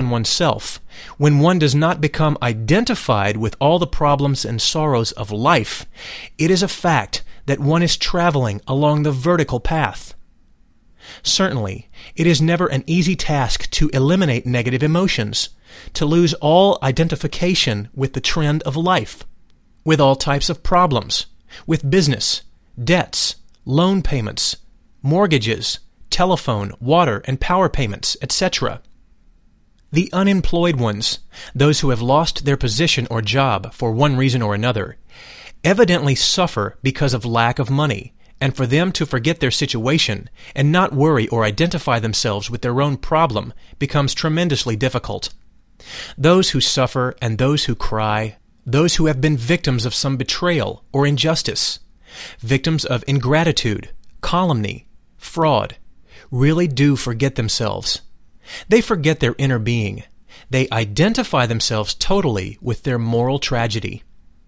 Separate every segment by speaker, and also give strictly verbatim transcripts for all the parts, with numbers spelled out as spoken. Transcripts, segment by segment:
Speaker 1: on oneself, when one does not become identified with all the problems and sorrows of life, it is a fact that one is traveling along the vertical path. Certainly, it is never an easy task to eliminate negative emotions, to lose all identification with the trend of life, with all types of problems, with business, debts, loan payments, mortgages, telephone, water, and power payments, et cetera. The unemployed ones, those who have lost their position or job for one reason or another, evidently suffer because of lack of money, and for them to forget their situation and not worry or identify themselves with their own problem becomes tremendously difficult. Those who suffer and those who cry, those who have been victims of some betrayal or injustice, victims of ingratitude, calumny, fraud, really do forget themselves. They forget their inner being. They identify themselves totally with their moral tragedy.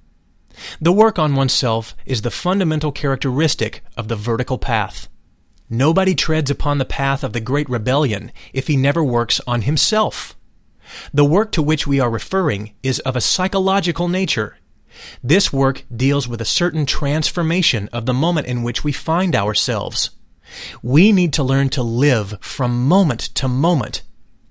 Speaker 1: The work on oneself is the fundamental characteristic of the vertical path. Nobody treads upon the path of the great rebellion if he never works on himself. The work to which we are referring is of a psychological nature. This work deals with a certain transformation of the moment in which we find ourselves. We need to learn to live from moment to moment.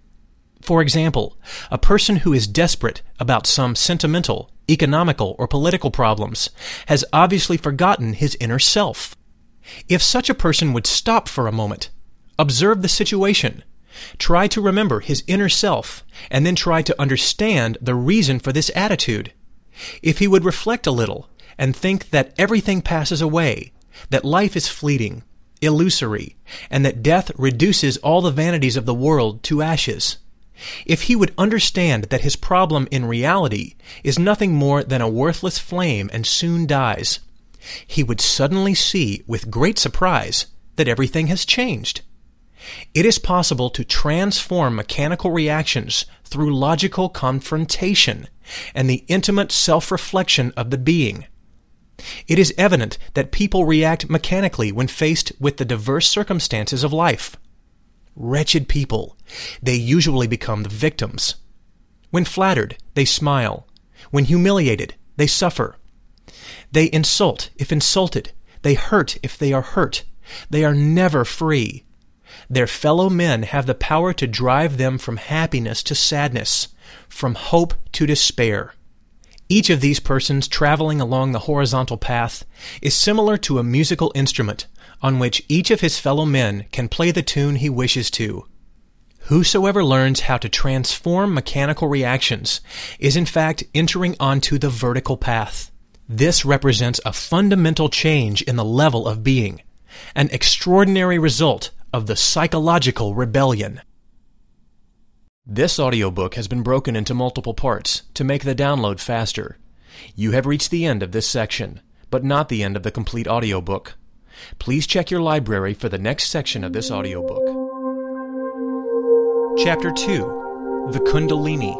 Speaker 1: For example, a person who is desperate about some sentimental, economical, or political problems has obviously forgotten his inner self. If such a person would stop for a moment, observe the situation, try to remember his inner self, and then try to understand the reason for this attitude, if he would reflect a little and think that everything passes away, that life is fleeting, illusory, and that death reduces all the vanities of the world to ashes, if he would understand that his problem in reality is nothing more than a worthless flame and soon dies, he would suddenly see with great surprise that everything has changed. It is possible to transform mechanical reactions through logical confrontation and the intimate self-reflection of the being. It is evident that people react mechanically when faced with the diverse circumstances of life. Wretched people, they usually become the victims. When flattered, they smile. When humiliated, they suffer. They insult if insulted. They hurt if they are hurt. They are never free. Their fellow men have the power to drive them from happiness to sadness, from hope to despair. Each of these persons traveling along the horizontal path is similar to a musical instrument on which each of his fellow men can play the tune he wishes to. Whosoever learns how to transform mechanical reactions is in fact entering onto the vertical path. This represents a fundamental change in the level of being, an extraordinary result of the psychological rebellion. This audiobook has been broken into multiple parts to make the download faster. You have reached the end of this section, but not the end of the complete audiobook. Please check your library for the next section of this audiobook. Chapter two. The Kundalini.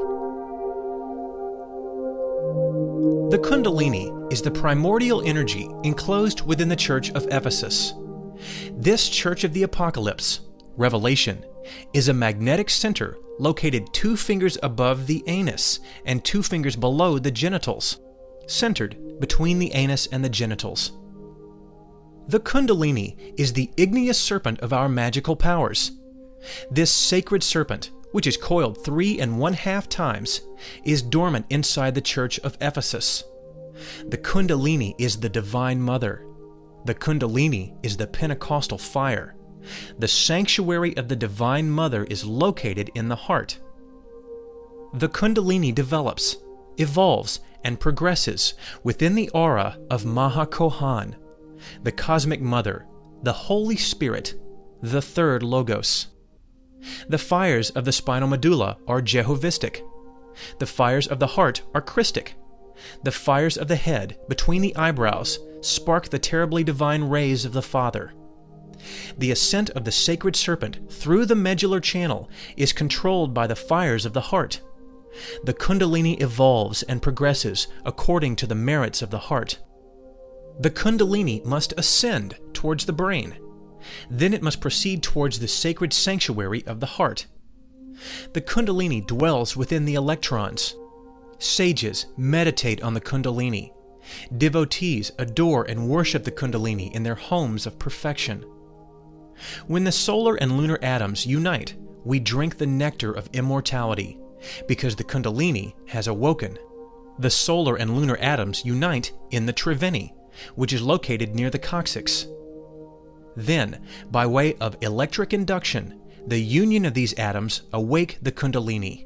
Speaker 1: The Kundalini is the primordial energy enclosed within the Church of Ephesus. This Church of the Apocalypse, Revelation, is a magnetic center located two fingers above the anus and two fingers below the genitals, centered between the anus and the genitals. The Kundalini is the igneous serpent of our magical powers. This sacred serpent, which is coiled three and one-half times, is dormant inside the Church of Ephesus. The Kundalini is the Divine Mother. The Kundalini is the Pentecostal fire. The sanctuary of the Divine Mother is located in the heart. The Kundalini develops, evolves, and progresses within the aura of Maha Chohan, the Cosmic Mother, the Holy Spirit, the Third Logos. The fires of the spinal medulla are Jehovistic. The fires of the heart are Christic. The fires of the head, between the eyebrows, spark the terribly divine rays of the Father. The ascent of the sacred serpent through the medullary channel is controlled by the fires of the heart. The Kundalini evolves and progresses according to the merits of the heart. The Kundalini must ascend towards the brain. Then it must proceed towards the sacred sanctuary of the heart. The Kundalini dwells within the electrons. Sages meditate on the Kundalini. Devotees adore and worship the Kundalini in their homes of perfection. When the solar and lunar atoms unite, we drink the nectar of immortality, because the Kundalini has awoken. The solar and lunar atoms unite in the Triveni, which is located near the coccyx. Then, by way of electric induction, the union of these atoms awake the Kundalini.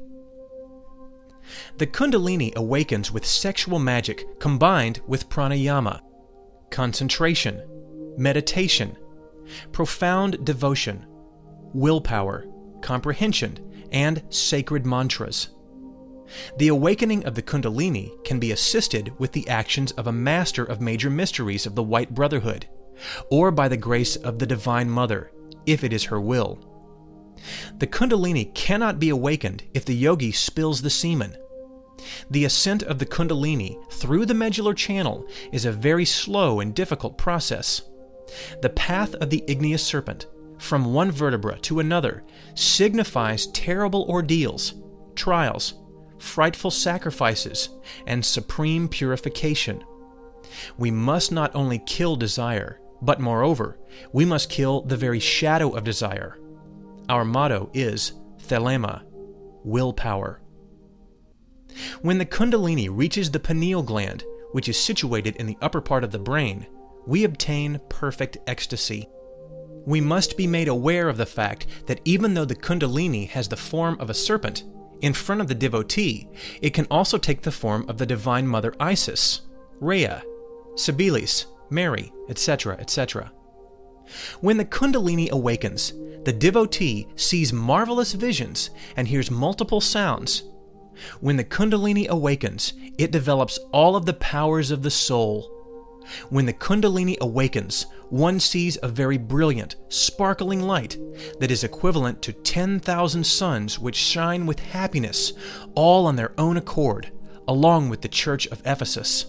Speaker 1: The Kundalini awakens with sexual magic combined with pranayama, concentration, meditation, profound devotion, willpower, comprehension, and sacred mantras. The awakening of the Kundalini can be assisted with the actions of a master of major mysteries of the White Brotherhood, or by the grace of the Divine Mother, if it is her will. The Kundalini cannot be awakened if the yogi spills the semen. The ascent of the Kundalini through the medullary channel is a very slow and difficult process. The path of the igneous serpent, from one vertebra to another, signifies terrible ordeals, trials, frightful sacrifices, and supreme purification. We must not only kill desire, but moreover, we must kill the very shadow of desire. Our motto is thelema, willpower. When the Kundalini reaches the pineal gland, which is situated in the upper part of the brain, we obtain perfect ecstasy. We must be made aware of the fact that even though the Kundalini has the form of a serpent, in front of the devotee, it can also take the form of the Divine Mother Isis, Rhea, Sibylis, Mary, et cetera, et cetera. When the Kundalini awakens, the devotee sees marvelous visions and hears multiple sounds. When the Kundalini awakens, it develops all of the powers of the soul. When the Kundalini awakens, one sees a very brilliant, sparkling light that is equivalent to ten thousand suns which shine with happiness, all on their own accord, along with the Church of Ephesus.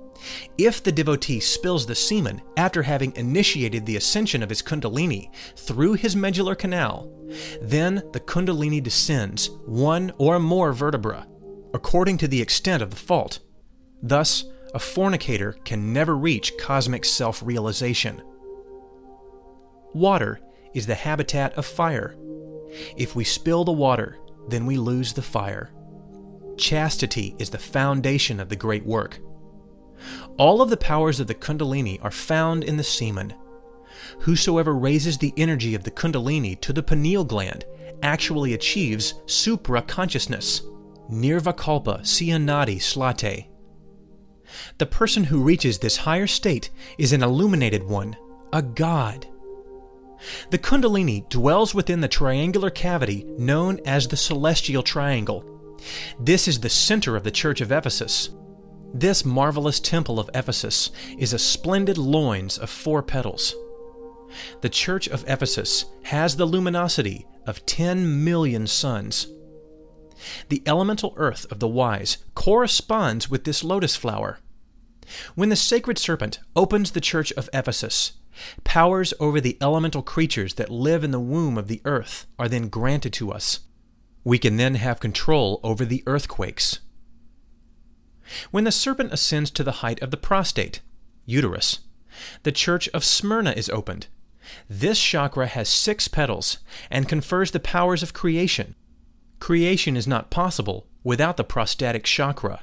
Speaker 1: If the devotee spills the semen after having initiated the ascension of his Kundalini through his medullary canal, then the Kundalini descends one or more vertebra, according to the extent of the fault. Thus, a fornicator can never reach cosmic self-realization. Water is the habitat of fire. If we spill the water, then we lose the fire. Chastity is the foundation of the great work. All of the powers of the Kundalini are found in the semen. Whosoever raises the energy of the Kundalini to the pineal gland actually achieves supra-consciousness, nirvikalpa siyanadi slate. The person who reaches this higher state is an illuminated one, a god. The Kundalini dwells within the triangular cavity known as the celestial triangle. This is the center of the Church of Ephesus. This marvelous temple of Ephesus is a splendid loins of four petals. The Church of Ephesus has the luminosity of ten million suns. The elemental earth of the wise corresponds with this lotus flower. When the sacred serpent opens the Church of Ephesus, powers over the elemental creatures that live in the womb of the earth are then granted to us. We can then have control over the earthquakes. When the serpent ascends to the height of the prostate, uterus, the Church of Smyrna is opened. This chakra has six petals and confers the powers of creation. Creation is not possible without the prostatic chakra.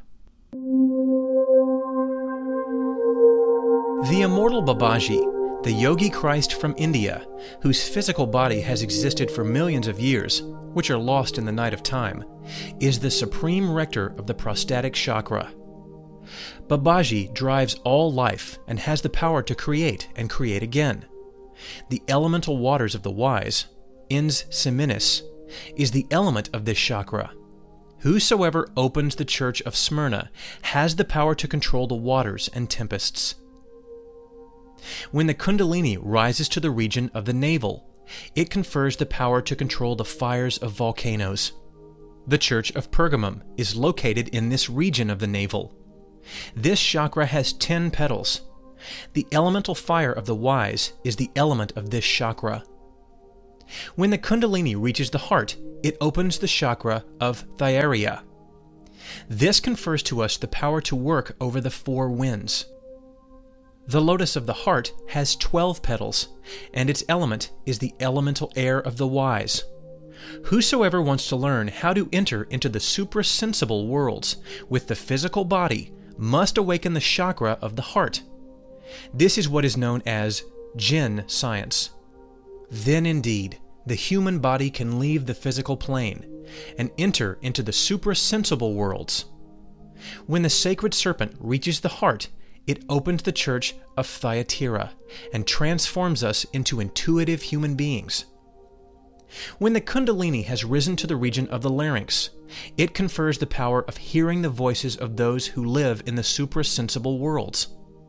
Speaker 1: The immortal Babaji, the Yogi Christ from India, whose physical body has existed for millions of years, which are lost in the night of time, is the supreme rector of the prostatic chakra. Babaji drives all life and has the power to create and create again. The elemental waters of the wise, Ens Seminis, is the element of this chakra. Whosoever opens the Church of Smyrna has the power to control the waters and tempests. When the Kundalini rises to the region of the navel, it confers the power to control the fires of volcanoes. The Church of Pergamum is located in this region of the navel. This chakra has ten petals. The elemental fire of the wise is the element of this chakra. When the Kundalini reaches the heart, it opens the chakra of Thyria. This confers to us the power to work over the four winds. The lotus of the heart has twelve petals, and its element is the elemental air of the wise. Whosoever wants to learn how to enter into the suprasensible worlds with the physical body must awaken the chakra of the heart. This is what is known as Jinn science. Then indeed, the human body can leave the physical plane and enter into the suprasensible worlds. When the sacred serpent reaches the heart, it opens the church of Thyatira and transforms us into intuitive human beings. When the Kundalini has risen to the region of the larynx, it confers the power of hearing the voices of those who live in the suprasensible worlds.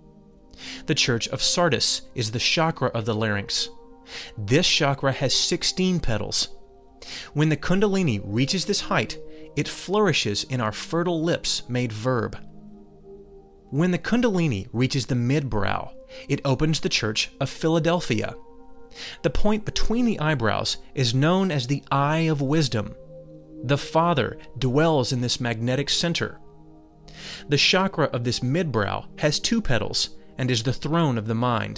Speaker 1: The church of Sardis is the chakra of the larynx. This chakra has sixteen petals. When the Kundalini reaches this height, it flourishes in our fertile lips made verb. When the Kundalini reaches the midbrow, it opens the church of Philadelphia. The point between the eyebrows is known as the eye of wisdom. The Father dwells in this magnetic center. The chakra of this midbrow has two petals and is the throne of the mind.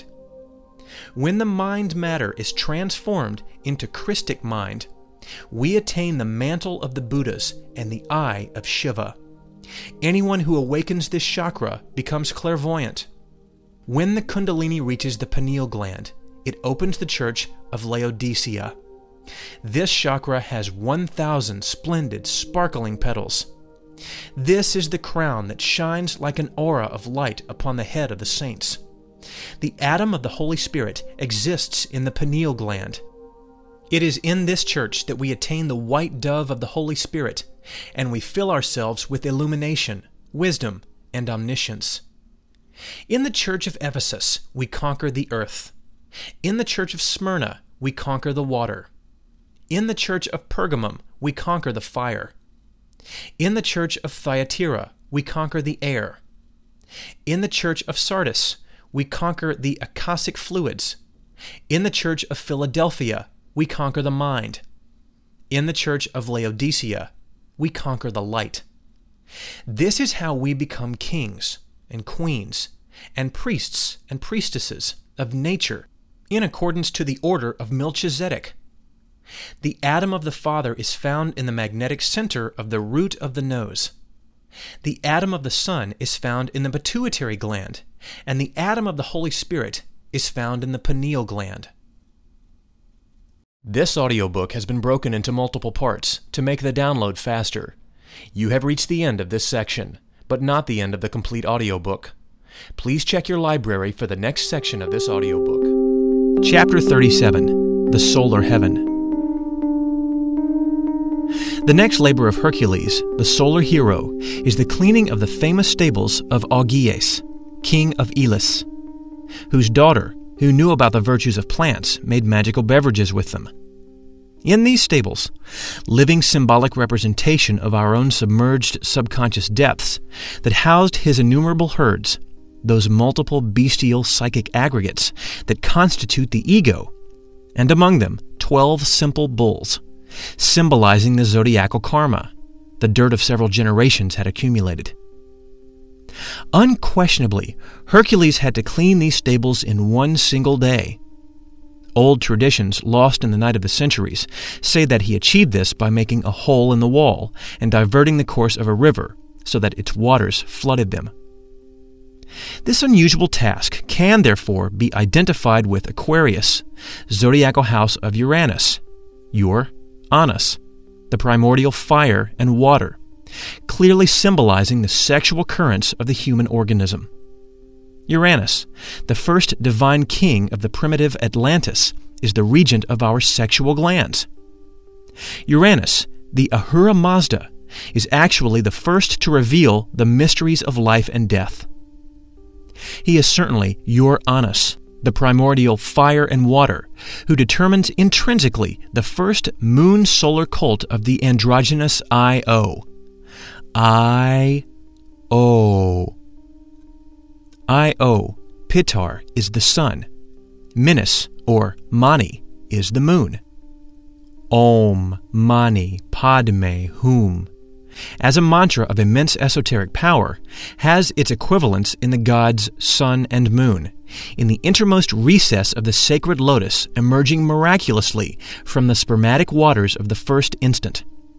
Speaker 1: When the mind matter is transformed into Christic mind, we attain the mantle of the Buddhas and the eye of Shiva. Anyone who awakens this chakra becomes clairvoyant. When the Kundalini reaches the pineal gland, it opens the church of Laodicea. This chakra has one thousand splendid, sparkling petals. This is the crown that shines like an aura of light upon the head of the saints. The atom of the Holy Spirit exists in the pineal gland. It is in this church that we attain the white dove of the Holy Spirit, and we fill ourselves with illumination, wisdom, and omniscience. In the church of Ephesus, we conquer the earth. In the church of Smyrna, we conquer the water. In the church of Pergamum, we conquer the fire. In the church of Thyatira, we conquer the air. In the church of Sardis, we conquer the akashic fluids. In the church of Philadelphia, we conquer the mind. In the church of Laodicea, we conquer the light. This is how we become kings and queens and priests and priestesses of nature in accordance to the order of Melchizedek. The atom of the Father is found in the magnetic center of the root of the nose. The atom of the Son is found in the pituitary gland, and the atom of the Holy Spirit is found in the pineal gland. This audiobook has been broken into multiple parts to make the download faster. You have reached the end of this section, but not the end of the complete audiobook. Please check your library for the next section of this audiobook. Chapter thirty-seven, The Solar Heaven. The next labor of Hercules, the solar hero, is the cleaning of the famous stables of Augeas, king of Elis, whose daughter, who knew about the virtues of plants, made magical beverages with them. In these stables, living symbolic representation of our own submerged subconscious depths that housed his innumerable herds, those multiple bestial psychic aggregates that constitute the ego, and among them twelve simple bulls, symbolizing the zodiacal karma the dirt of several generations had accumulated. Unquestionably, Hercules had to clean these stables in one single day. Old traditions, lost in the night of the centuries, say that he achieved this by making a hole in the wall and diverting the course of a river so that its waters flooded them. This unusual task can, therefore, be identified with Aquarius, zodiacal house of Uranus, Ur, Anus, the primordial fire and water, clearly symbolizing the sexual currents of the human organism. Uranus, the first divine king of the primitive Atlantis, is the regent of our sexual glands. Uranus, the Ahura Mazda, is actually the first to reveal the mysteries of life and death. He is certainly Uranus, the primordial fire and water, who determines intrinsically the first moon-solar cult of the androgynous Io. I O. Io, Pitar, is the sun. Minas, or Mani, is the moon. Om Mani Padme Hum, as a mantra of immense esoteric power, has its equivalence in the gods sun and moon, in the innermost recess of the sacred lotus emerging miraculously from the spermatic waters of the first instant.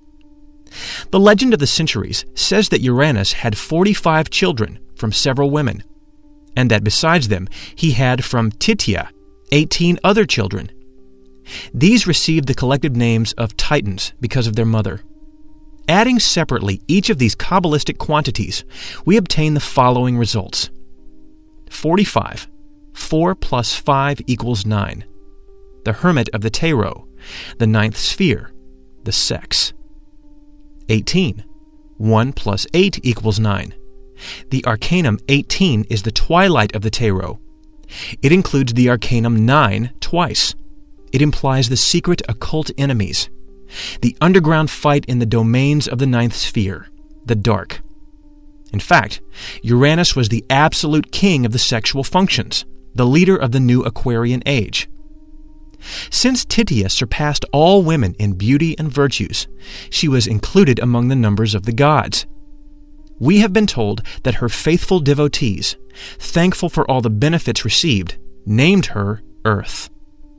Speaker 1: The legend of the centuries says that Uranus had forty-five children from several women, and that besides them he had from Titya eighteen other children. These received the collective names of Titans because of their mother. Adding separately each of these Kabbalistic quantities, we obtain the following results. forty-five. four plus five equals nine. The hermit of the Tarot, the ninth sphere, the sex. eighteen. one plus eight equals nine. The arcanum eighteen is the twilight of the Tarot. It includes the arcanum nine twice. It implies the secret occult enemies, the underground fight in the domains of the ninth sphere, the dark. In fact, Uranus was the absolute king of the sexual functions, the leader of the new Aquarian age. Since Titya surpassed all women in beauty and virtues, she was included among the numbers of the gods. We have been told that her faithful devotees, thankful for all the benefits received, named her Earth.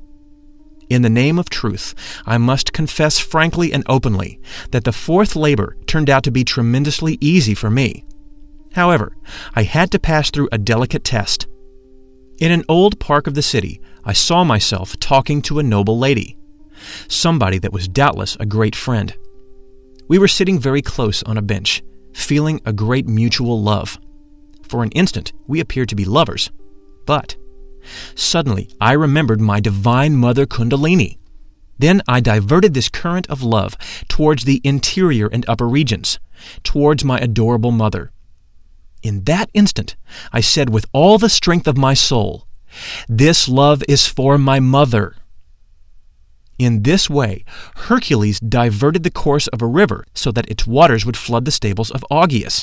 Speaker 1: In the name of truth, I must confess frankly and openly that the fourth labor turned out to be tremendously easy for me. However, I had to pass through a delicate test. In an old park of the city, I saw myself talking to a noble lady, somebody that was doubtless a great friend. We were sitting very close on a bench, feeling a great mutual love. For an instant, we appeared to be lovers, but suddenly I remembered my divine mother Kundalini. Then I diverted this current of love towards the interior and upper regions, towards my adorable mother. In that instant, I said with all the strength of my soul, "This love is for my mother." In this way, Hercules diverted the course of a river so that its waters would flood the stables of Augeas.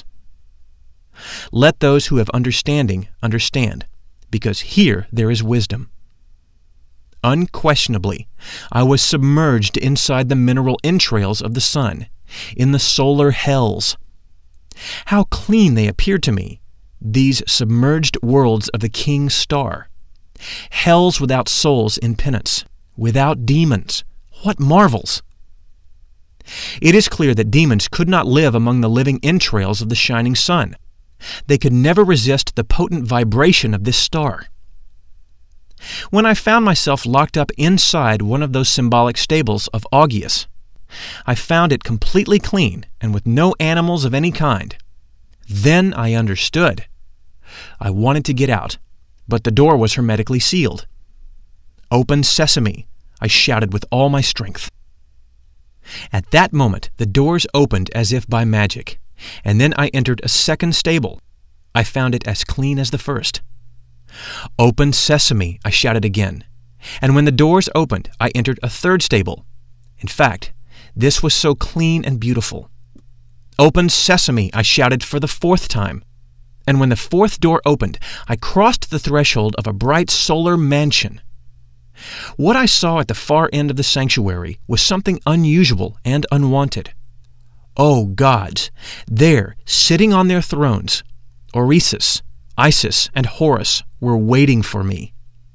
Speaker 1: Let those who have understanding understand, because here there is wisdom. Unquestionably, I was submerged inside the mineral entrails of the sun, in the solar hells. How clean they appeared to me, these submerged worlds of the king's star. Hells without souls in penance, without demons. What marvels! It is clear that demons could not live among the living entrails of the shining sun. They could never resist the potent vibration of this star. When I found myself locked up inside one of those symbolic stables of Augeas, I found it completely clean and with no animals of any kind. Then I understood. I wanted to get out, but the door was hermetically sealed. "Open sesame," I shouted with all my strength. At that moment, the doors opened as if by magic, and then I entered a second stable. I found it as clean as the first. "Open sesame," I shouted again, and when the doors opened, I entered a third stable. In fact, this was so clean and beautiful. "Open sesame," I shouted for the fourth time, and when the fourth door opened, I crossed the threshold of a bright solar mansion. What I saw at the far end of the sanctuary was something unusual and unwanted. Oh gods, there, sitting on their thrones, Orisis, Isis, and Horus were waiting for me.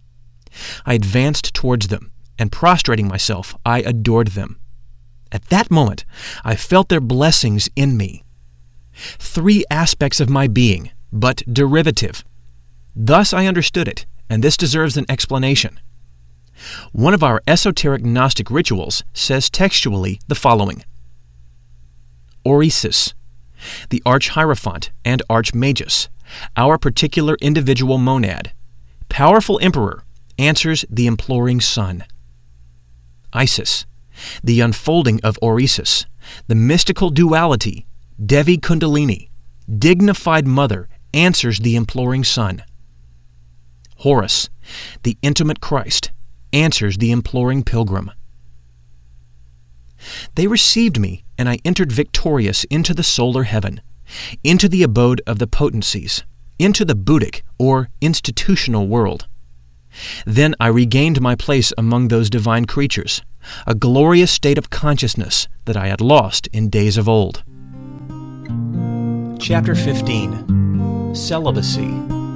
Speaker 1: I advanced towards them, and prostrating myself, I adored them. At that moment, I felt their blessings in me. Three aspects of my being, but derivative. Thus I understood it, and this deserves an explanation. One of our esoteric Gnostic rituals says textually the following. Orisis, the Arch-Hierophant and Archmagus, our particular individual monad, powerful emperor, answers the imploring sun. Isis, the unfolding of Orisis, the mystical duality, Devi Kundalini, dignified mother, answers the imploring sun. Horus, the intimate Christ, answers the imploring pilgrim. They received me, and I entered victorious into the solar heaven, into the abode of the potencies, into the Buddhic or institutional world. Then I regained my place among those divine creatures, a glorious state of consciousness that I had lost in days of old. Chapter fifteen. Celibacy.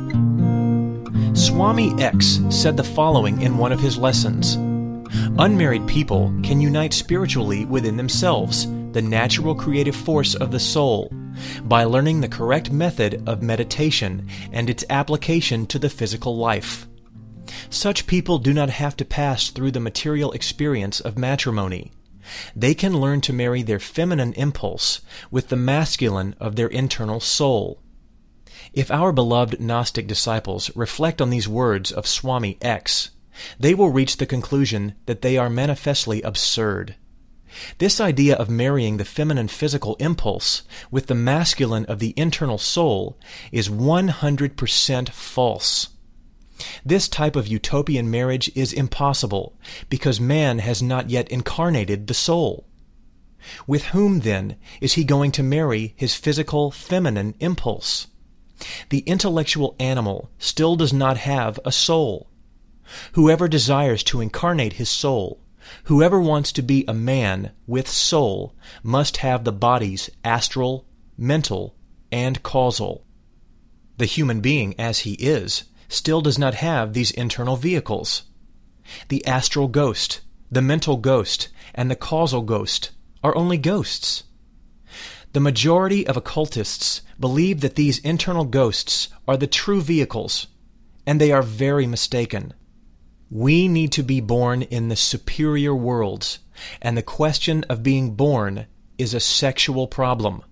Speaker 1: Swami X said the following in one of his lessons: "Unmarried people can unite spiritually within themselves, the natural creative force of the soul, by learning the correct method of meditation and its application to the physical life. Such people do not have to pass through the material experience of matrimony. They can learn to marry their feminine impulse with the masculine of their internal soul." If our beloved Gnostic disciples reflect on these words of Swami X, they will reach the conclusion that they are manifestly absurd. This idea of marrying the feminine physical impulse with the masculine of the internal soul is one hundred percent false. This type of utopian marriage is impossible because man has not yet incarnated the soul. With whom, then, is he going to marry his physical feminine impulse? The intellectual animal still does not have a soul. Whoever desires to incarnate his soul, whoever wants to be a man with soul, must have the bodies astral, mental, and causal. The human being, as he is, still does not have these internal vehicles. The astral ghost, the mental ghost, and the causal ghost are only ghosts. The majority of occultists believe that these internal ghosts are the true vehicles, and they are very mistaken. We need to be born in the superior worlds, and the question of being born is a sexual problem.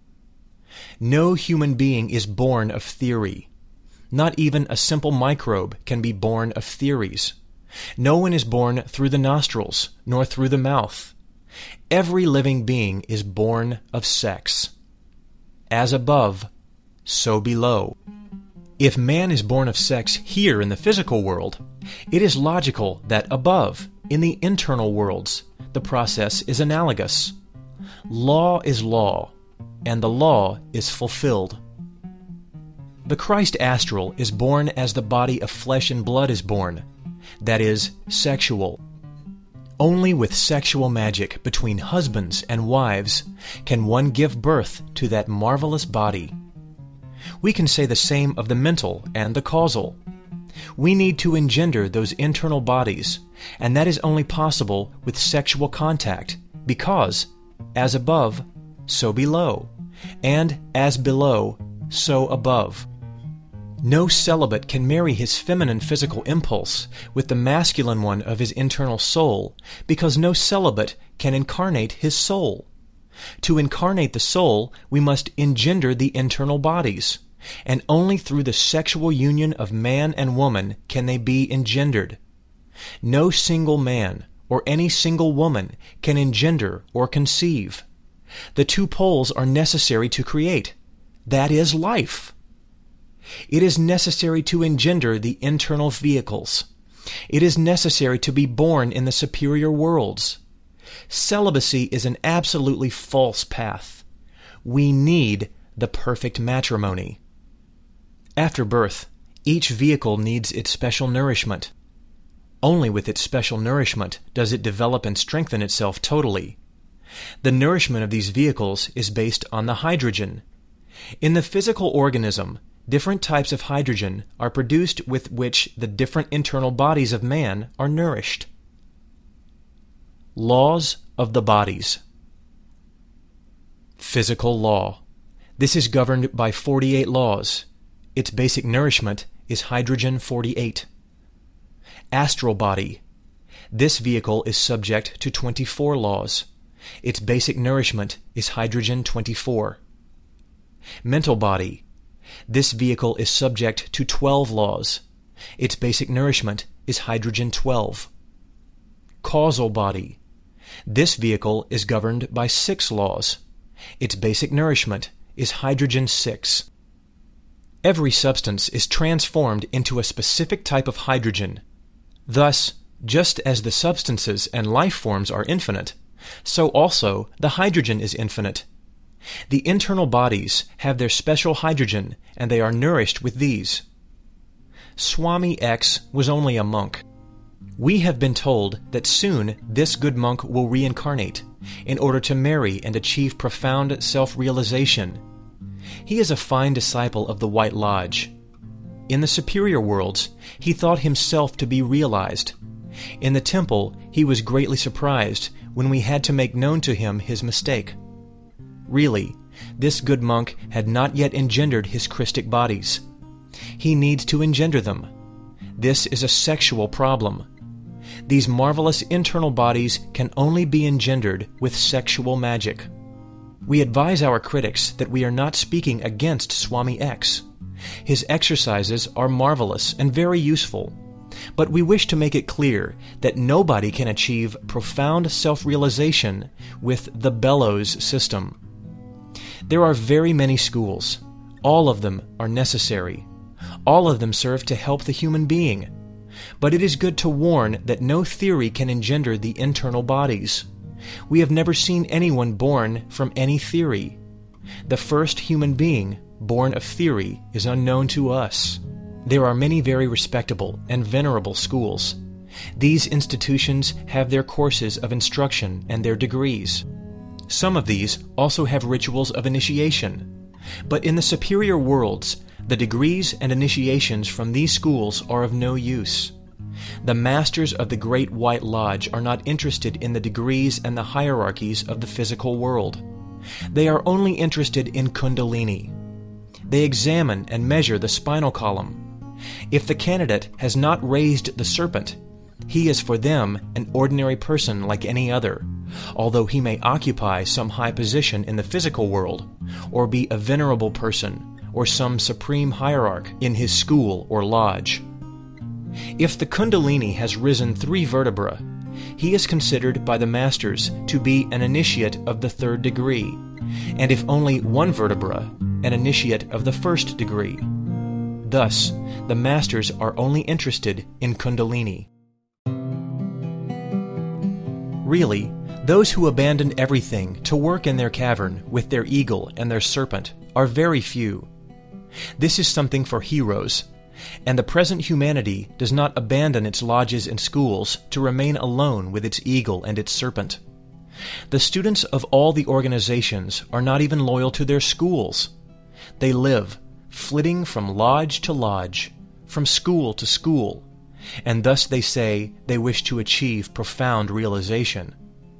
Speaker 1: No human being is born of theory. Not even a simple microbe can be born of theories. No one is born through the nostrils, nor through the mouth. Every living being is born of sex. As above, so below. If man is born of sex here in the physical world, it is logical that above, in the internal worlds, the process is analogous. Law is law, and the law is fulfilled. The Christ astral is born as the body of flesh and blood is born, that is, sexual. Only with sexual magic between husbands and wives can one give birth to that marvelous body. We can say the same of the mental and the causal. We need to engender those internal bodies, and that is only possible with sexual contact, because, as above, so below, and as below, so above. No celibate can marry his feminine physical impulse with the masculine one of his internal soul, because no celibate can incarnate his soul. To incarnate the soul, we must engender the internal bodies, and only through the sexual union of man and woman can they be engendered. No single man or any single woman can engender or conceive. The two poles are necessary to create. That is life. It is necessary to engender the internal vehicles. It is necessary to be born in the superior worlds. Celibacy is an absolutely false path. We need the perfect matrimony. After birth, each vehicle needs its special nourishment. Only with its special nourishment does it develop and strengthen itself totally. The nourishment of these vehicles is based on the hydrogen. In the physical organism, different types of hydrogen are produced with which the different internal bodies of man are nourished. Laws of the bodies. Physical law. This is governed by forty-eight laws. Its basic nourishment is hydrogen forty-eight. Astral body. This vehicle is subject to twenty-four laws. Its basic nourishment is hydrogen twenty-four. Mental body. This vehicle is subject to twelve laws. Its basic nourishment is hydrogen twelve. Causal body. This vehicle is governed by six laws. Its basic nourishment is hydrogen six. Every substance is transformed into a specific type of hydrogen. Thus, just as the substances and life forms are infinite, so also the hydrogen is infinite. The internal bodies have their special hydrogen, and they are nourished with these. Swami X was only a monk. We have been told that soon this good monk will reincarnate in order to marry and achieve profound self-realization. He is a fine disciple of the White Lodge. In the superior worlds, he thought himself to be realized. In the temple, he was greatly surprised when we had to make known to him his mistake. Really, this good monk had not yet engendered his Christic bodies. He needs to engender them. This is a sexual problem. These marvelous internal bodies can only be engendered with sexual magic. We advise our critics that we are not speaking against Swami X. His exercises are marvelous and very useful, but we wish to make it clear that nobody can achieve profound self-realization with the bellows system. There are very many schools. All of them are necessary. All of them serve to help the human being. But it is good to warn that no theory can engender the internal bodies. We have never seen anyone born from any theory. The first human being born of theory is unknown to us. There are many very respectable and venerable schools. These institutions have their courses of instruction and their degrees. Some of these also have rituals of initiation. But in the superior worlds, the degrees and initiations from these schools are of no use. The masters of the Great White Lodge are not interested in the degrees and the hierarchies of the physical world. They are only interested in Kundalini. They examine and measure the spinal column. If the candidate has not raised the serpent, he is for them an ordinary person like any other, although he may occupy some high position in the physical world, or be a venerable person, or some supreme hierarch in his school or lodge. If the Kundalini has risen three vertebrae, he is considered by the masters to be an initiate of the third degree, and if only one vertebra, an initiate of the first degree. Thus, the masters are only interested in Kundalini. Really, those who abandon everything to work in their cavern with their eagle and their serpent are very few. This is something for heroes, and the present humanity does not abandon its lodges and schools to remain alone with its eagle and its serpent. The students of all the organizations are not even loyal to their schools. They live, flitting from lodge to lodge, from school to school, and thus they say they wish to achieve profound realization.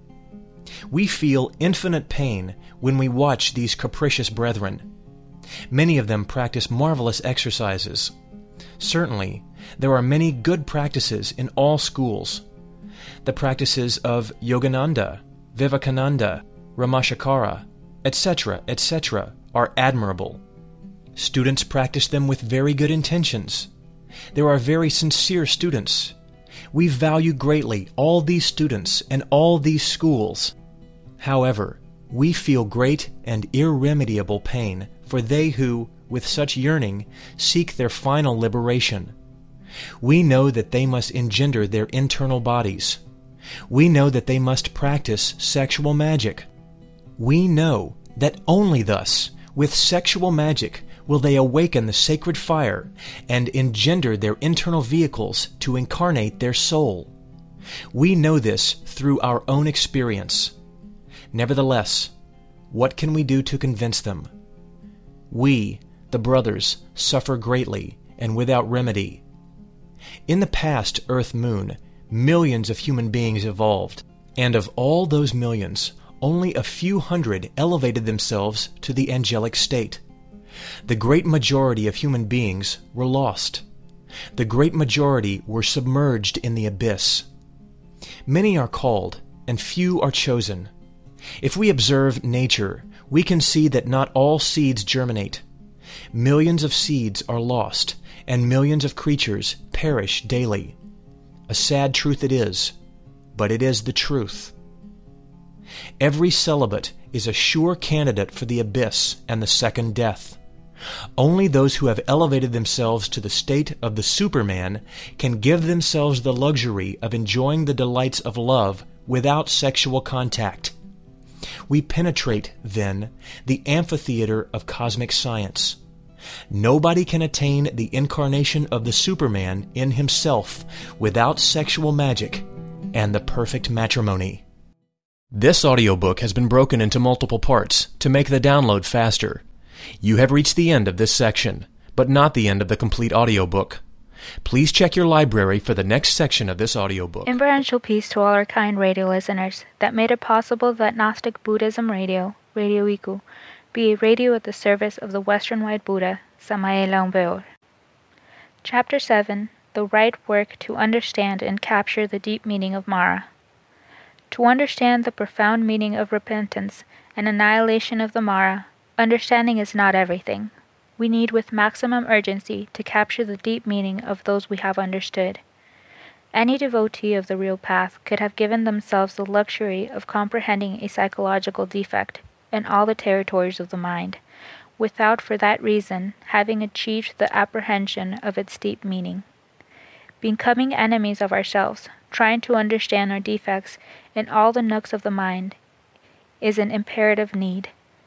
Speaker 1: We feel infinite pain when we watch these capricious brethren. Many of them practice marvelous exercises. Certainly, there are many good practices in all schools. The practices of Yogananda, Vivekananda, Ramashakara, et cetera, et cetera are admirable. Students practice them with very good intentions. There are very sincere students. We value greatly all these students and all these schools. However, we feel great and irremediable pain for they who, with such yearning, seek their final liberation. We know that they must engender their internal bodies. We know that they must practice sexual magic. We know that only thus, with sexual magic, will they awaken the sacred fire and engender their internal vehicles to incarnate their soul. We know this through our own experience. Nevertheless, what can we do to convince them? We, the brothers, suffer greatly and without remedy. In the past Earth Moon, millions of human beings evolved, and of all those millions, only a few hundred elevated themselves to the angelic state. The great majority of human beings were lost. The great majority were submerged in the abyss. Many are called, and few are chosen. If we observe nature, we can see that not all seeds germinate. Millions of seeds are lost, and millions of creatures perish daily. A sad truth it is, but it is the truth. Every celibate is a sure candidate for the abyss and the second death. Only those who have elevated themselves to the state of the Superman can give themselves the luxury of enjoying the delights of love without sexual contact. We penetrate, then, the amphitheater of cosmic science. Nobody can attain the incarnation of the Superman in himself without sexual magic and the perfect matrimony. This audiobook has been broken into multiple parts to make the download faster. You have reached the end of this section, but not the end of the complete audiobook. Please check your library for the next section of this audiobook.
Speaker 2: Inferential peace to all our kind radio listeners that made it possible that Gnostic Buddhism Radio, Radio Iku, be a radio at the service of the Western White Buddha, Samael Aung Weor. Chapter seven, The Right Work to Understand and Capture the Deep Meaning of Mara. To understand the profound meaning of repentance and annihilation of the Mara, understanding is not everything. We need with maximum urgency to capture the deep meaning of those we have understood. Any devotee of the real path could have given themselves the luxury of comprehending a psychological defect in all the territories of the mind, without for that reason having achieved the apprehension of its deep meaning. Becoming enemies of ourselves, trying to understand our defects in all the nooks of the mind, is an imperative need.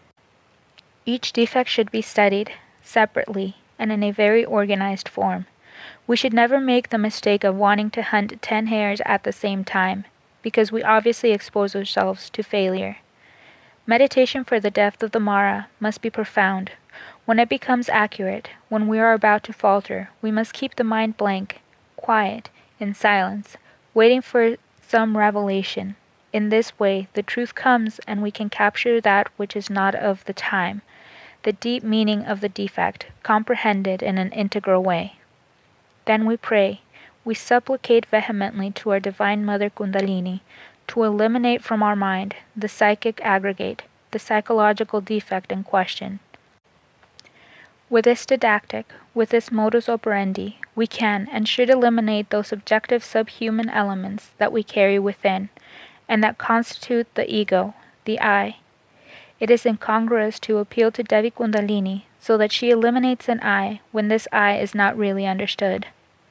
Speaker 2: Each defect should be studied separately and in a very organized form. We should never make the mistake of wanting to hunt ten hares at the same time, because we obviously expose ourselves to failure. Meditation for the depth of the Mara must be profound. When it becomes accurate, when we are about to falter, we must keep the mind blank, quiet, in silence, waiting for some revelation. In this way, the truth comes and we can capture that which is not of the time, the deep meaning of the defect, comprehended in an integral way. Then we pray, we supplicate vehemently to our Divine Mother Kundalini to eliminate from our mind the psychic aggregate, the psychological defect in question. With this didactic, with this modus operandi, we can and should eliminate those subjective subhuman elements that we carry within, and that constitute the ego, the I. It is incongruous to appeal to Devi Kundalini so that she eliminates an I when this I is not really understood.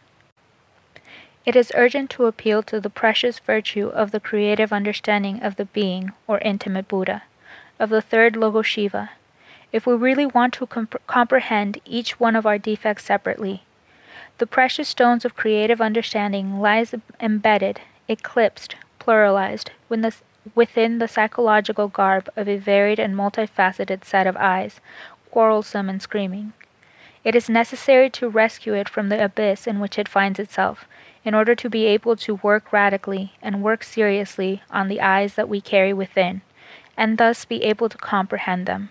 Speaker 2: It is urgent to appeal to the precious virtue of the creative understanding of the being, or intimate Buddha, of the third Logo Shiva, if we really want to comp- comprehend each one of our defects separately. The precious stones of creative understanding lies embedded, eclipsed, pluralized, when the, within the psychological garb of a varied and multifaceted set of eyes, quarrelsome and screaming. It is necessary to rescue it from the abyss in which it finds itself, in order to be able to work radically and work seriously on the eyes that we carry within, and thus be able to comprehend them.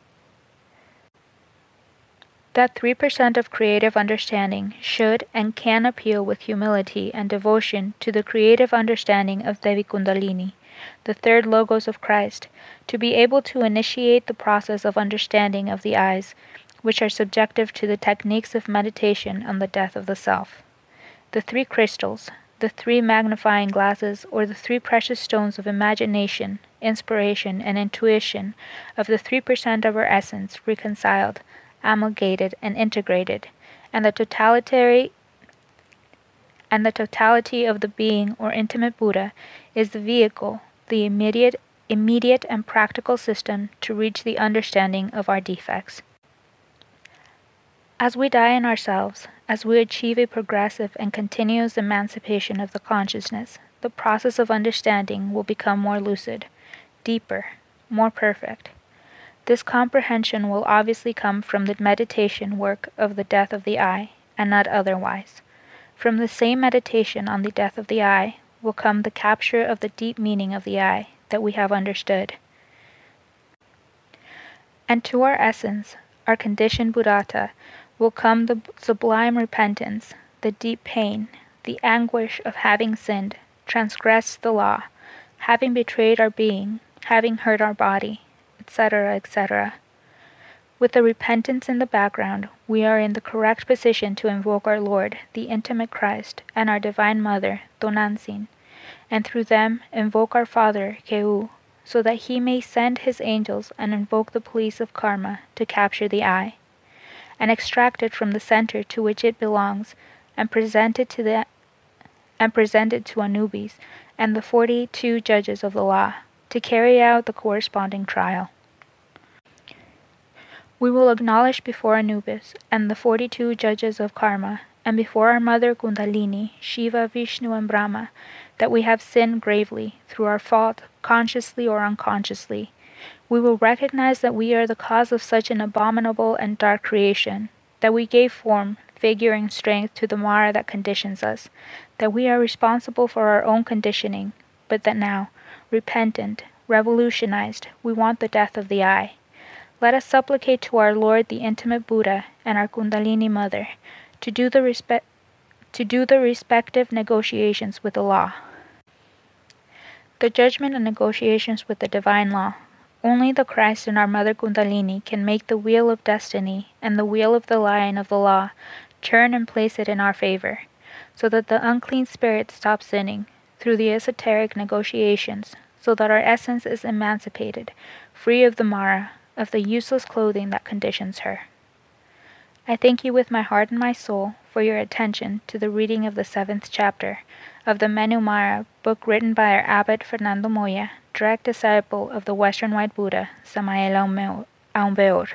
Speaker 2: That three percent of creative understanding should and can appeal with humility and devotion to the creative understanding of Devi Kundalini, the third Logos of Christ, to be able to initiate the process of understanding of the eyes, which are subjective to the techniques of meditation on the death of the self. The three crystals, the three magnifying glasses, or the three precious stones of imagination, inspiration, and intuition of the three percent of our essence reconciled, amalgamated, and integrated, and the totality and the totality of the being or intimate Buddha is the vehicle, the immediate, immediate and practical system to reach the understanding of our defects. As we die in ourselves, as we achieve a progressive and continuous emancipation of the consciousness, the process of understanding will become more lucid, deeper, more perfect. This comprehension will obviously come from the meditation work of the death of the I, and not otherwise. From the same meditation on the death of the I will come the capture of the deep meaning of the I that we have understood. And to our essence, our conditioned Buddhata, will come the sublime repentance, the deep pain, the anguish of having sinned, transgressed the law, having betrayed our being, having hurt our body, et cetera, et cetera. With the repentance in the background, we are in the correct position to invoke our Lord, the intimate Christ, and our Divine Mother, Tonantzin, and through them invoke our Father, Keu, so that he may send his angels and invoke the police of karma to capture the I, and extract it from the center to which it belongs, and present it to the and present it to Anubis and the forty-two judges of the law to carry out the corresponding trial. We will acknowledge before Anubis and the forty-two judges of karma, and before our mother Kundalini, Shiva, Vishnu, and Brahma, that we have sinned gravely, through our fault, consciously or unconsciously. We will recognize that we are the cause of such an abominable and dark creation, that we gave form, figure, and strength to the Mara that conditions us, that we are responsible for our own conditioning, but that now, repentant, revolutionized, we want the death of the I. Let us supplicate to our Lord the intimate Buddha and our Kundalini Mother to do the respe- to do the respective negotiations with the law. The judgment and negotiations with the divine law. Only the Christ and our Mother Kundalini can make the wheel of destiny and the wheel of the lion of the law turn and place it in our favor, so that the unclean spirit stops sinning through the esoteric negotiations, so that our essence is emancipated, free of the Mara, of the useless clothing that conditions her. I thank you with my heart and my soul for your attention to the reading of the seventh chapter of the Menu Mara, book written by our abbot Fernando Moya, direct disciple of the Western White Buddha, Samael Aumbeor.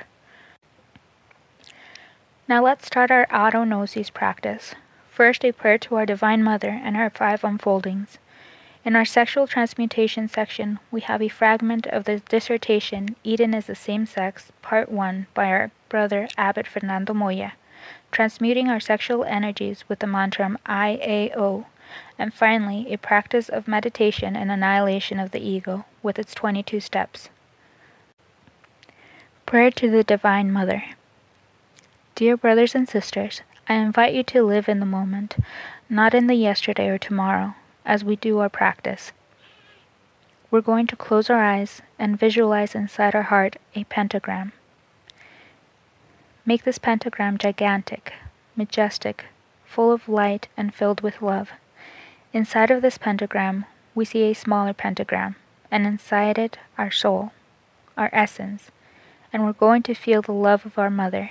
Speaker 2: Now let's start our auto-gnosis practice. First, a prayer to our Divine Mother and her five unfoldings. In our sexual transmutation section, we have a fragment of the dissertation Eden is the Same Sex, Part one, by our brother Abbot Fernando Moya, transmuting our sexual energies with the mantra I A O, and finally, a practice of meditation and annihilation of the ego with its twenty-two steps. Prayer to the Divine Mother. Dear brothers and sisters, I invite you to live in the moment, not in the yesterday or tomorrow, as we do our practice. We're going to close our eyes and visualize inside our heart a pentagram. Make this pentagram gigantic, majestic, full of light and filled with love. Inside of this pentagram, we see a smaller pentagram, and inside it, our soul, our essence, and we're going to feel the love of our Mother.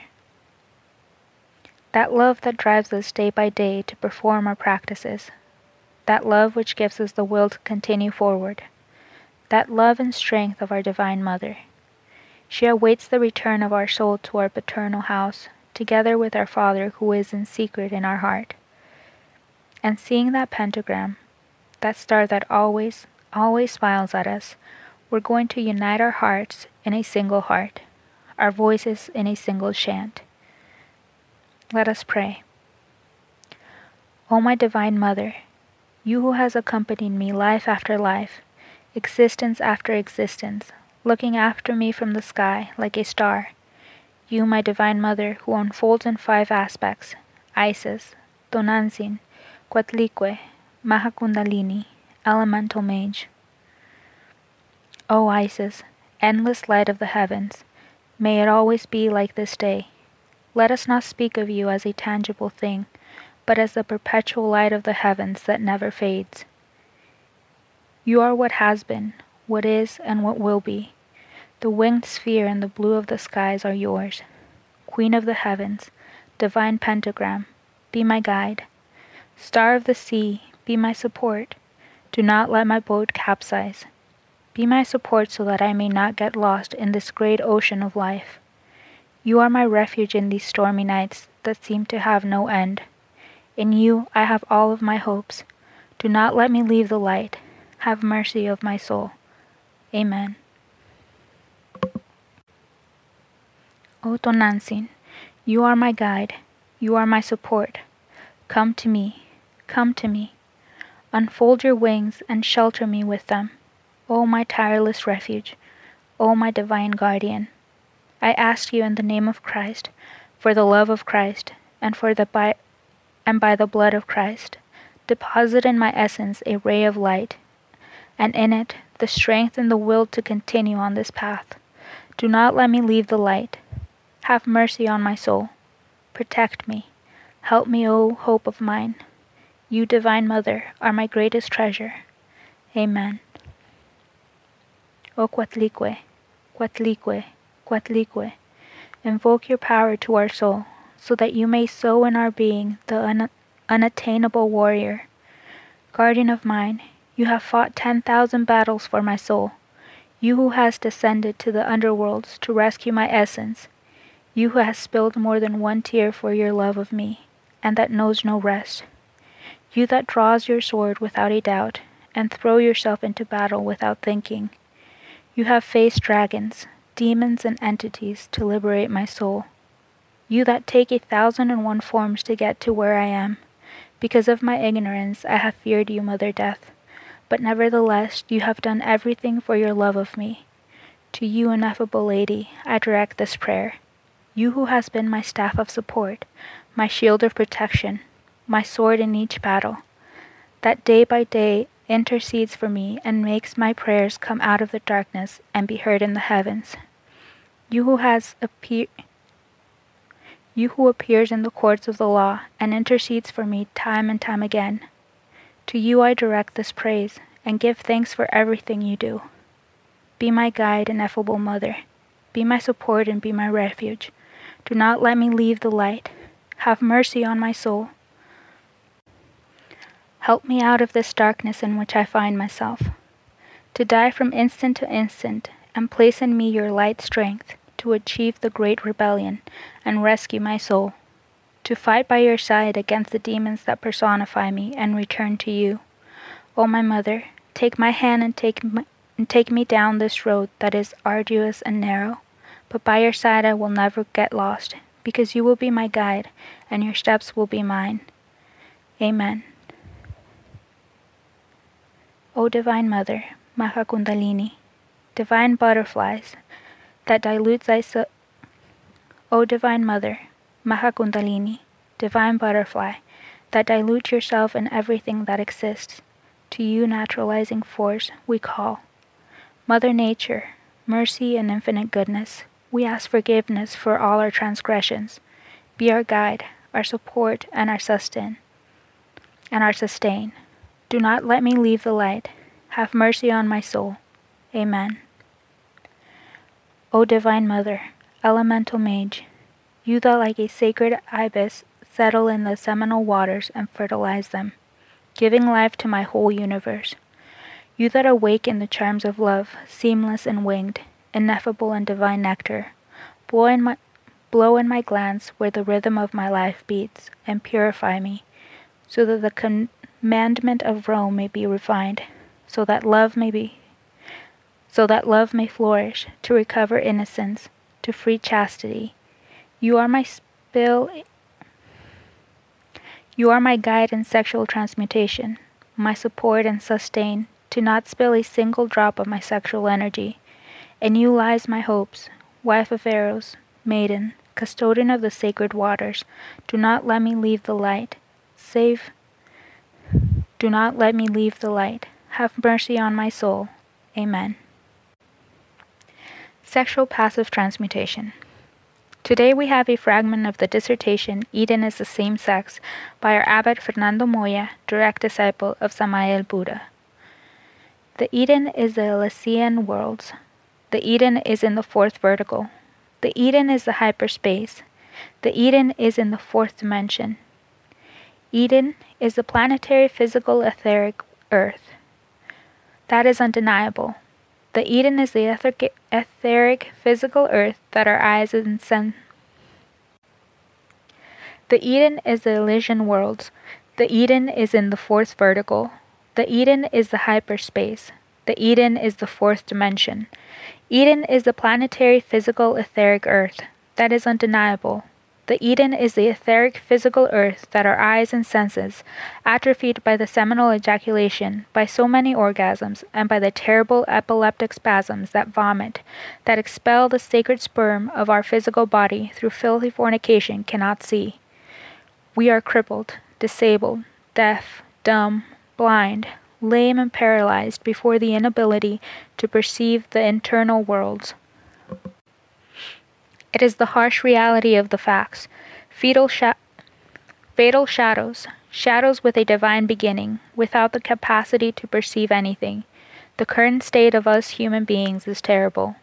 Speaker 2: That love that drives us day by day to perform our practices. That love which gives us the will to continue forward. That love and strength of our Divine Mother. She awaits the return of our soul to our paternal house, together with our Father who is in secret in our heart. And seeing that pentagram, that star that always, always smiles at us, we're going to unite our hearts in a single heart, our voices in a single chant. Let us pray. O my Divine Mother, you who has accompanied me life after life, existence after existence, looking after me from the sky like a star, you, my Divine Mother, who unfolds in five aspects, Isis, Tonantzin, Coatlicue, Mahakundalini, Elemental Mage. O Isis, endless light of the heavens, may it always be like this day. Let us not speak of you as a tangible thing, but as the perpetual light of the heavens that never fades. You are what has been, what is, and what will be. The winged sphere and the blue of the skies are yours. Queen of the heavens, divine pentagram, be my guide. Star of the sea, be my support. Do not let my boat capsize. Be my support so that I may not get lost in this great ocean of life. You are my refuge in these stormy nights that seem to have no end. In you I have all of my hopes. Do not let me leave the light. Have mercy of my soul. Amen. O Tonantzin, you are my guide. You are my support. Come to me. Come to me. Unfold your wings and shelter me with them. O my tireless refuge. O my divine guardian. I ask you in the name of Christ, for the love of Christ, and for the by and by the blood of Christ, deposit in my essence a ray of light, and in it the strength and the will to continue on this path. Do not let me leave the light. Have mercy on my soul. Protect me. Help me, O hope of mine. You, Divine Mother, are my greatest treasure. Amen. O Coatlicue, Coatlicue, Coatlicue, invoke your power to our soul, so that you may sow in our being the un- unattainable warrior. Guardian of mine, you have fought ten thousand battles for my soul. You who has descended to the underworlds to rescue my essence. You who has spilled more than one tear for your love of me, and that knows no rest. You that draws your sword without a doubt, and throw yourself into battle without thinking. You have faced dragons, demons, and entities to liberate my soul. You that take a thousand and one forms to get to where I am. Because of my ignorance I have feared you, Mother Death, but nevertheless you have done everything for your love of me. To you, ineffable Lady, I direct this prayer. You who has been my staff of support, my shield of protection, my sword in each battle, that day by day intercedes for me and makes my prayers come out of the darkness and be heard in the heavens. You who has appeared You who appears in the courts of the law and intercedes for me time and time again. To you I direct this praise and give thanks for everything you do. Be my guide, ineffable Mother. Be my support and be my refuge. Do not let me leave the light. Have mercy on my soul. Help me out of this darkness in which I find myself, to die from instant to instant, and place in me your light strength to achieve the great rebellion and rescue my soul, to fight by your side against the demons that personify me and return to you. O my Mother, take my hand and take, my, and take me down this road that is arduous and narrow, but by your side I will never get lost, because you will be my guide and your steps will be mine. Amen. O Divine Mother, Maha Kundalini, divine butterflies that dilute thyself. O Divine Mother, Maha Kundalini, divine butterfly that dilute yourself in everything that exists, to you naturalizing force we call. Mother Nature, mercy and infinite goodness, we ask forgiveness for all our transgressions. Be our guide, our support, and our sustain, and our sustain. Do not let me leave the light. Have mercy on my soul. Amen. O Divine Mother, Elemental Mage, you that like a sacred ibis settle in the seminal waters and fertilize them, giving life to my whole universe. You that awaken the charms of love, seamless and winged, ineffable and divine nectar, blow in my, blow in my glands where the rhythm of my life beats, and purify me, so that the commandment of Rome may be refined, so that love may be, so that love may flourish, to recover innocence, to free chastity. You are my spill, you are my guide in sexual transmutation, my support and sustain, to not spill a single drop of my sexual energy. In you lies my hopes, wife of Eros, maiden, custodian of the sacred waters. Do not let me leave the light. Save. Do not let me leave the light. Have mercy on my soul. Amen. Sexual passive transmutation. Today we have a fragment of the dissertation Eden is the Same Sex by our abbot Fernando Moya, direct disciple of Samael Buddha. The Eden is the Elysian worlds. The Eden is in the fourth vertical. The Eden is the hyperspace. The Eden is in the fourth dimension. Eden is the planetary physical etheric earth. That is undeniable. The Eden is the etheric, etheric physical earth that our eyes and sense. The Eden is the Elysian worlds. The Eden is in the fourth vertical. The Eden is the hyperspace. The Eden is the fourth dimension. Eden is the planetary physical etheric earth. That is undeniable. The Eden is the etheric physical earth that our eyes and senses, atrophied by the seminal ejaculation, by so many orgasms, and by the terrible epileptic spasms that vomit, that expel the sacred sperm of our physical body through filthy fornication, cannot see. We are crippled, disabled, deaf, dumb, blind, lame and paralyzed before the inability to perceive the internal worlds. It is the harsh reality of the facts, fatal, sha- fatal shadows, shadows with a divine beginning, without the capacity to perceive anything. The current state of us human beings is terrible.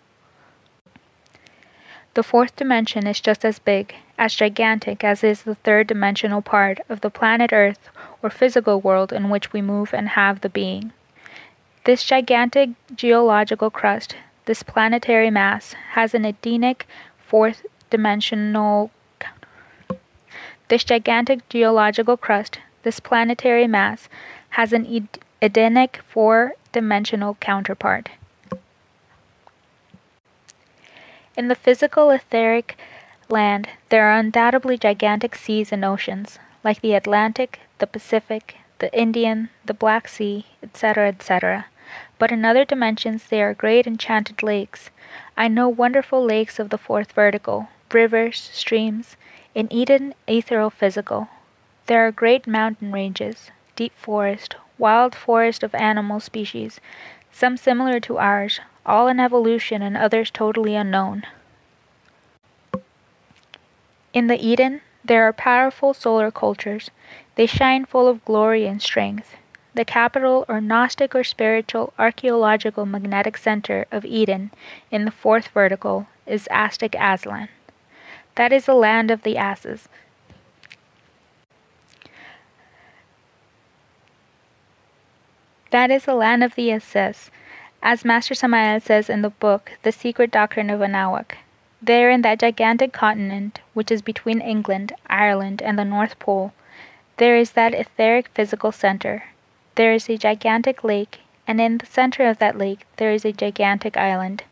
Speaker 2: The fourth dimension is just as big, as gigantic as is the third dimensional part of the planet Earth or physical world in which we move and have the being. This gigantic geological crust, this planetary mass, has an Edenic fourth dimensional This gigantic geological crust, this planetary mass, has an ed Edenic four-dimensional counterpart. In the physical etheric land, there are undoubtedly gigantic seas and oceans, like the Atlantic, the Pacific, the Indian, the Black Sea, et cetera, et cetera. But in other dimensions there are great enchanted lakes. I know wonderful lakes of the fourth vertical, rivers, streams, in Eden ethereal physical. There are great mountain ranges, deep forest, wild forest of animal species, some similar to ours, all in evolution and others totally unknown. In the Eden, there are powerful solar cultures. They shine full of glory and strength. The capital or Gnostic or spiritual archaeological magnetic center of Eden in the fourth vertical is Aztec Aztlan. That is the land of the asses. That is the land of the asses, as Master Samael says in the book, The Secret Doctrine of Anahuac. There in that gigantic continent, which is between England, Ireland, and the North Pole, there is that etheric physical center. There is a gigantic lake, and in the center of that lake there is a gigantic island.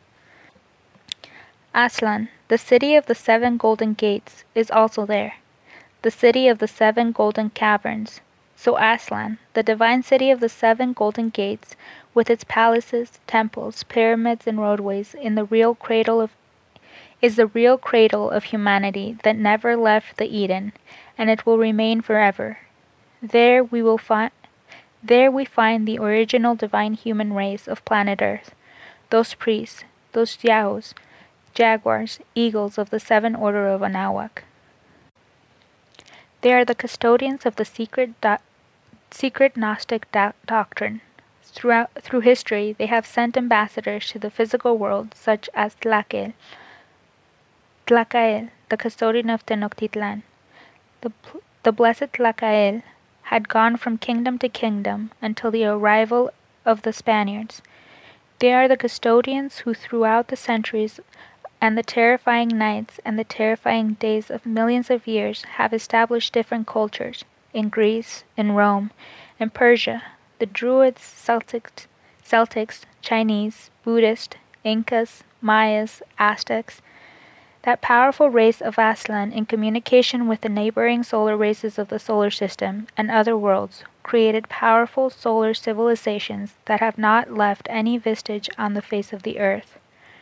Speaker 2: Aztlan, the city of the seven golden gates, is also there, the city of the seven golden caverns. So Aztlan, the divine city of the seven golden gates, with its palaces, temples, pyramids, and roadways, in the real cradle of, is the real cradle of humanity that never left the Eden, and it will remain forever. There we will find, there we find the original divine human race of planet Earth, those priests, those Yahos, jaguars, eagles of the seven order of Anahuac. They are the custodians of the secret do secret Gnostic do doctrine. Throughout, through history, they have sent ambassadors to the physical world, such as Tlacael, Tlacael, the custodian of Tenochtitlan. The, the blessed Tlacael had gone from kingdom to kingdom until the arrival of the Spaniards. They are the custodians who throughout the centuries and the terrifying nights and the terrifying days of millions of years have established different cultures, in Greece, in Rome, in Persia, the Druids, Celtics, Celtics, Chinese, Buddhist, Incas, Mayas, Aztecs. That powerful race of Aztlan, in communication with the neighboring solar races of the solar system and other worlds, created powerful solar civilizations that have not left any vestige on the face of the earth.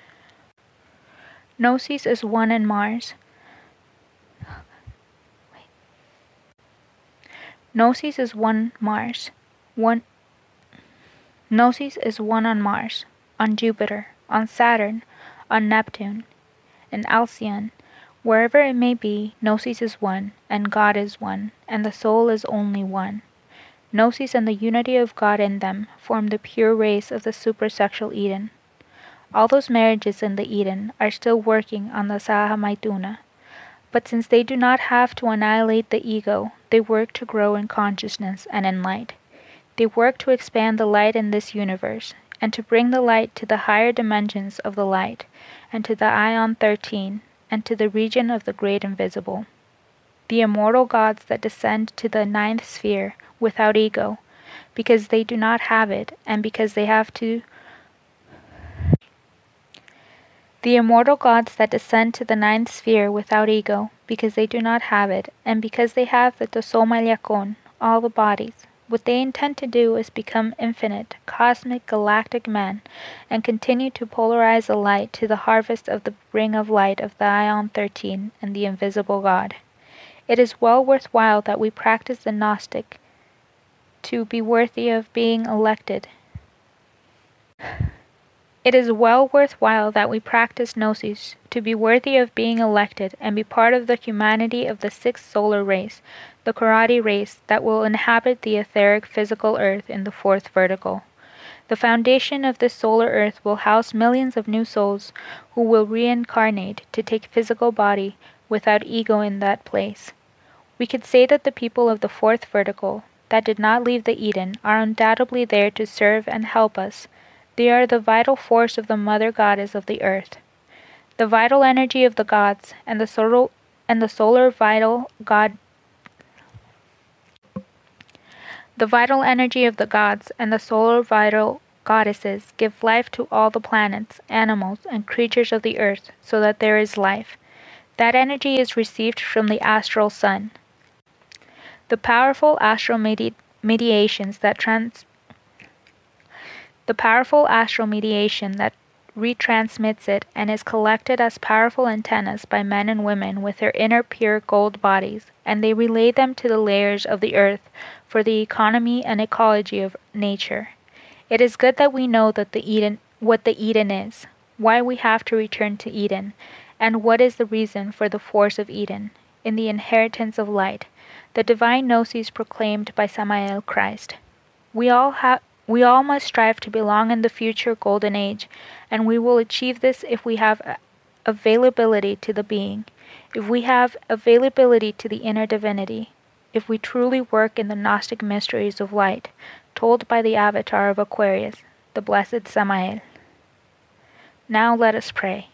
Speaker 2: Gnosis is one in Mars. Gnosis is one Mars. One Gnosis is one on Mars, on Jupiter, on Saturn, on Neptune, in Alcyon. Wherever it may be, Gnosis is one, and God is one, and the soul is only one. Gnosis and the unity of God in them form the pure race of the supersexual Eden. All those marriages in the Eden are still working on the Sahamaituna, but since they do not have to annihilate the ego, they work to grow in consciousness and in light. They work to expand the light in this universe, and to bring the light to the higher dimensions of the light, and to the Ion thirteen, and to the region of the great invisible. The immortal gods that descend to the ninth sphere without ego, because they do not have it, and because they have to The immortal gods that descend to the ninth sphere without ego, because they do not have it, and because they have the Tosomalyakon, all the bodies. What they intend to do is become infinite, cosmic, galactic men, and continue to polarize the light to the harvest of the ring of light of the Ion thirteen and the invisible God. It is well worthwhile that we practice the Gnostic to be worthy of being elected. It is well worthwhile that we practice Gnosis to be worthy of being elected and be part of the humanity of the sixth solar race, the Karate race that will inhabit the etheric physical earth in the fourth vertical. The foundation of this solar earth will house millions of new souls who will reincarnate to take physical body without ego in that place. We could say that the people of the fourth vertical that did not leave the Eden are undoubtedly there to serve and help us. They are the vital force of the Mother Goddess of the earth. The vital energy of the gods and the solar and the solar vital god The vital energy of the gods and the solar vital goddesses give life to all the planets, animals, and creatures of the earth, so that there is life. That energy is received from the astral sun. The powerful astral medi- mediations that trans the powerful astral mediation that retransmits it and is collected as powerful antennas by men and women with their inner pure gold bodies, and they relay them to the layers of the earth for the economy and ecology of nature. It is good that we know that the Eden, what the Eden is, why we have to return to Eden, and what is the reason for the force of Eden, in the inheritance of light, the divine gnosis proclaimed by Samael Christ. We all have We all must strive to belong in the future golden age, and we will achieve this if we have availability to the being, if we have availability to the inner divinity, if we truly work in the Gnostic mysteries of light, told by the avatar of Aquarius, the blessed Samael. Now let us pray.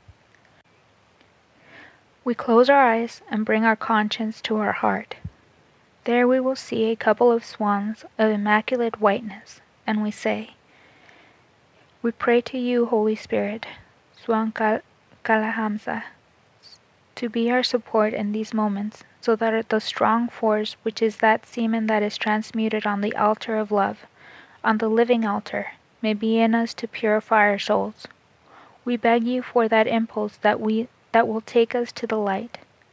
Speaker 2: We close our eyes and bring our conscience to our heart. There we will see a couple of swans of immaculate whiteness, and we say, "We pray to you, Holy Spirit, Swan Kal- Kalahamsa, to be our support in these moments, so that the strong force which is that semen that is transmuted on the altar of love, on the living altar, may be in us to purify our souls. We beg you for that impulse that we that will take us to the light."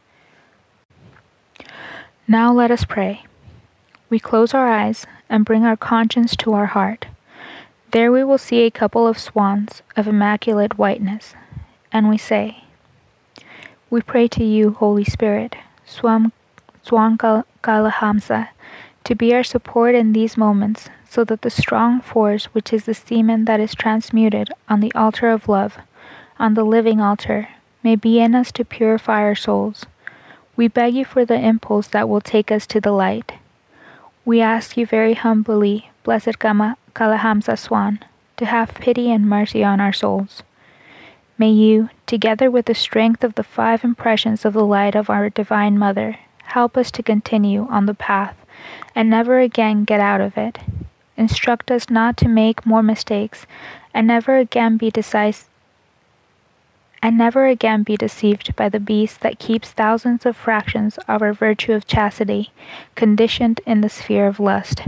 Speaker 2: Now let us pray. We close our eyes and bring our conscience to our heart. There we will see a couple of swans of immaculate whiteness, and we say, "We pray to you, Holy Spirit, Swam, Swan Kal- Kalahamsa, to be our support in these moments, so that the strong force which is the semen that is transmuted on the altar of love, on the living altar, may be in us to purify our souls. We beg you for the impulse that will take us to the light. We ask you very humbly, blessed Kama, Kalahamsa Swan, to have pity and mercy on our souls. May you, together with the strength of the five impressions of the light of our Divine Mother, help us to continue on the path and never again get out of it. Instruct us not to make more mistakes and never again be decisive and never again be deceived by the beast that keeps thousands of fractions of our virtue of chastity conditioned in the sphere of lust.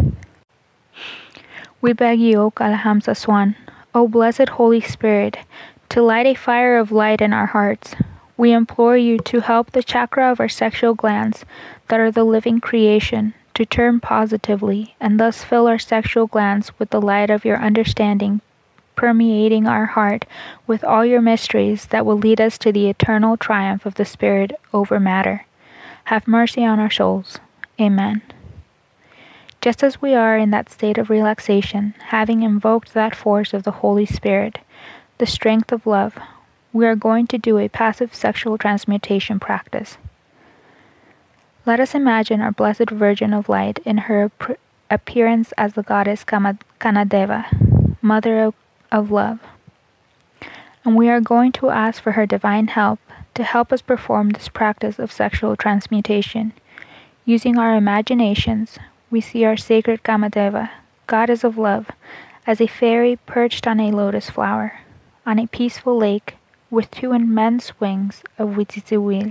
Speaker 2: We beg you, O Kalahamsa Swan, O blessed Holy Spirit, to light a fire of light in our hearts. We implore you to help the chakra of our sexual glands, that are the living creation, to turn positively, and thus fill our sexual glands with the light of your understanding, permeating our heart with all your mysteries that will lead us to the eternal triumph of the Spirit over matter. Have mercy on our souls. Amen. Just as we are in that state of relaxation, having invoked that force of the Holy Spirit, the strength of love, we are going to do a passive sexual transmutation practice. Let us imagine our Blessed Virgin of Light in her appearance as the goddess Kanadeva, Mother of of love, and we are going to ask for her divine help to help us perform this practice of sexual transmutation. Using our imaginations, we see our sacred Kamadeva, goddess of love, as a fairy perched on a lotus flower, on a peaceful lake with two immense wings of Witziziwil.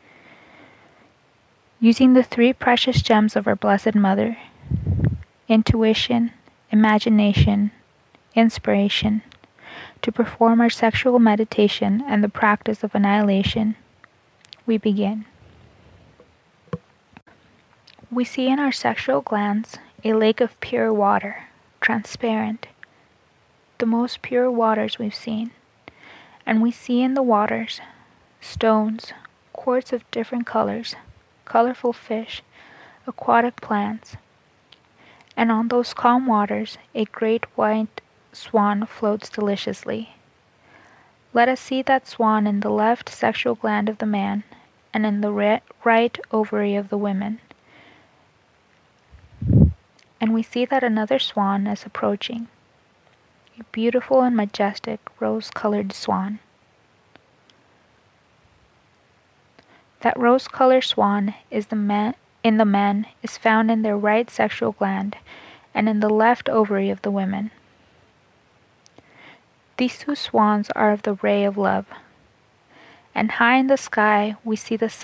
Speaker 2: Using the three precious gems of our Blessed Mother, intuition, imagination, inspiration, to perform our sexual meditation and the practice of annihilation, we begin. We see in our sexual glands a lake of pure water, transparent, the most pure waters we've seen, and we see in the waters stones, quartz of different colors, colorful fish, aquatic plants, and on those calm waters a great white swan floats deliciously. Let us see that swan in the left sexual gland of the man and in the re- right ovary of the woman. And we see that another swan is approaching, a beautiful and majestic rose-colored swan. That rose-colored swan is the man, in the men is found in their right sexual gland and in the left ovary of the women. These two swans are of the ray of love. And high in the sky we see the